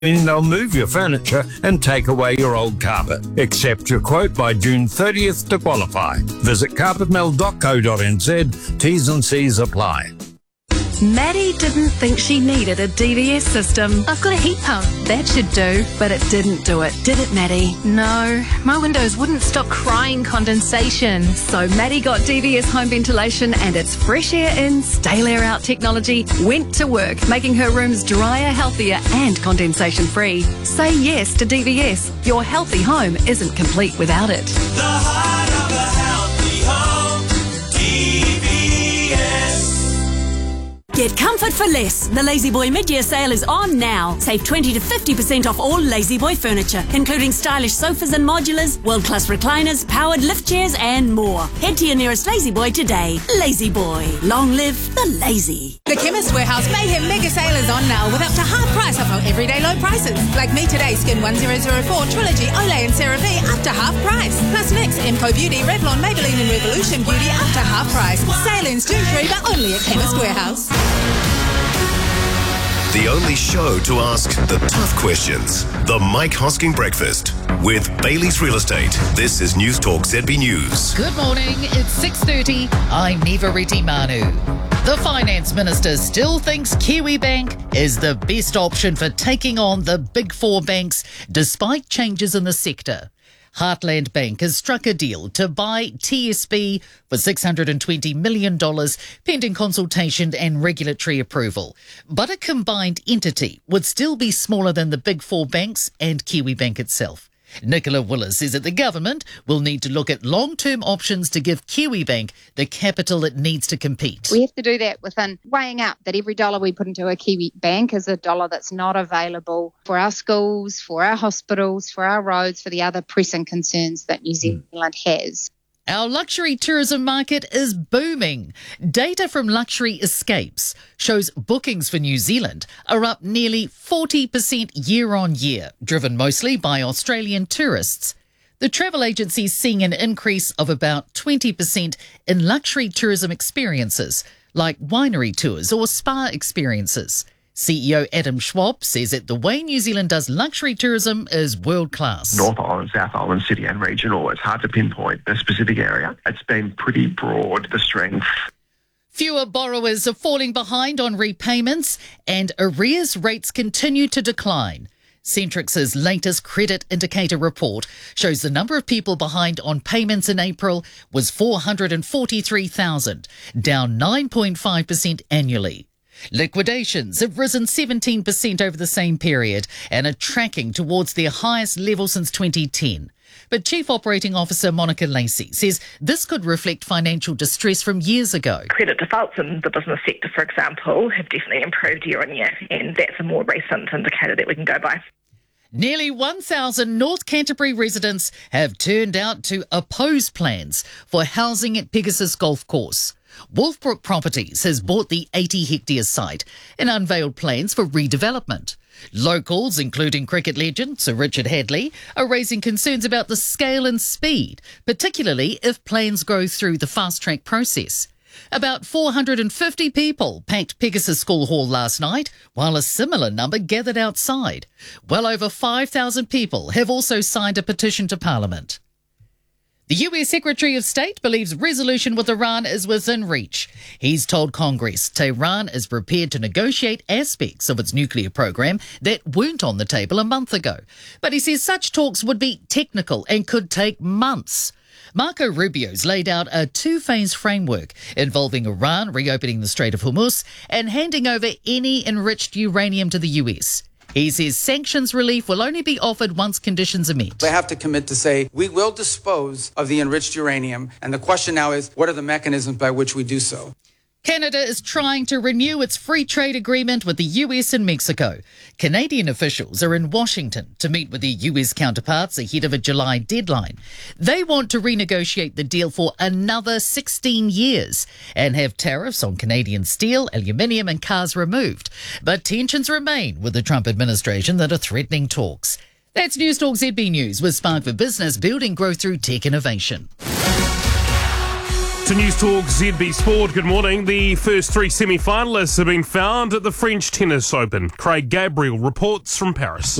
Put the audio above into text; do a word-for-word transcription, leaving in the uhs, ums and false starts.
They'll move your furniture and take away your old carpet. Accept your quote by June thirtieth to qualify. Visit carpet mill dot co dot n z. T's and C's apply. Maddie didn't think she needed a D V S system. I've got a heat pump. That should do, but it didn't do it, did it, Maddie? No, my windows wouldn't stop crying condensation. So Maddie got D V S home ventilation and its fresh air in, stale air out technology went to work, making her rooms drier, healthier and condensation free. Say yes to D V S. Your healthy home isn't complete without it. The heart of a healthy home, D V S. Get comfort for less. The La-Z-Boy mid-year sale is on now. Save twenty to fifty percent off all La-Z-Boy furniture, including stylish sofas and modulars, world-class recliners, powered lift chairs and more. Head to your nearest La-Z-Boy today. La-Z-Boy. Long live the lazy. The Chemist Warehouse Mayhem Mega Sale is on now with up to half price off our everyday low prices. Like Me Today Skin one thousand four, Trilogy, Olay and CeraVe up to half price. Plus N Y X, Emco Beauty, Revlon, Maybelline and Revolution Beauty up to half price. Sale ends June third but only at Chemist Warehouse. The only show to ask the tough questions. The Mike Hosking Breakfast with Bailey's Real Estate. This is News Talk Z B News. Good morning. It's six thirty. I'm Neva Reti Manu. The Finance Minister still thinks Kiwibank is the best option for taking on the big four banks despite changes in the sector. Heartland Bank has struck a deal to buy T S B for six hundred twenty million dollars pending consultation and regulatory approval. But a combined entity would still be smaller than the big four banks and Kiwibank itself. Nicola Willis says that the government will need to look at long-term options to give Kiwibank the capital it needs to compete. We have to do that within weighing up that every dollar we put into a Kiwi bank is a dollar that's not available for our schools, for our hospitals, for our roads, for the other pressing concerns that New Zealand has. Our luxury tourism market is booming. Data from Luxury Escapes shows bookings for New Zealand are up nearly forty percent year on year, driven mostly by Australian tourists. The travel agency is seeing an increase of about twenty percent in luxury tourism experiences, like winery tours or spa experiences. C E O Adam Schwab says that the way New Zealand does luxury tourism is world-class. North Island, South Island, city and regional. It's hard to pinpoint a specific area. It's been pretty broad, the strength. Fewer borrowers are falling behind on repayments and arrears rates continue to decline. Centrix's latest credit indicator report shows the number of people behind on payments in April was four hundred forty-three thousand, down nine point five percent annually. Liquidations have risen seventeen percent over the same period and are tracking towards their highest level since twenty ten. But Chief Operating Officer Monica Lacey says this could reflect financial distress from years ago. Credit defaults in the business sector, for example, have definitely improved year on year, and that's a more recent indicator that we can go by. Nearly one thousand North Canterbury residents have turned out to oppose plans for housing at Pegasus Golf Course. Wolfbrook Properties has bought the eighty hectare site and unveiled plans for redevelopment. Locals, including cricket legend Sir Richard Hadley, are raising concerns about the scale and speed, particularly if plans go through the fast-track process. About four hundred fifty people packed Pegasus School Hall last night, while a similar number gathered outside. Well over five thousand people have also signed a petition to Parliament. The U S Secretary of State believes resolution with Iran is within reach. He's told Congress Tehran is prepared to negotiate aspects of its nuclear program that weren't on the table a month ago. But he says such talks would be technical and could take months. Marco Rubio's laid out a two-phase framework involving Iran reopening the Strait of Hormuz and handing over any enriched uranium to the U S. He says sanctions relief will only be offered once conditions are met. They have to commit to say, we will dispose of the enriched uranium. And the question now is, what are the mechanisms by which we do so? Canada is trying to renew its free trade agreement with the U S and Mexico. Canadian officials are in Washington to meet with their U S counterparts ahead of a July deadline. They want to renegotiate the deal for another sixteen years and have tariffs on Canadian steel, aluminium and cars removed. But tensions remain with the Trump administration that are threatening talks. That's News Talk Z B News with Spark for Business, building growth through tech innovation. To News Talk Z B Sport, good morning. The first three semi-finalists have been found at the French Tennis Open. Craig Gabriel reports from Paris.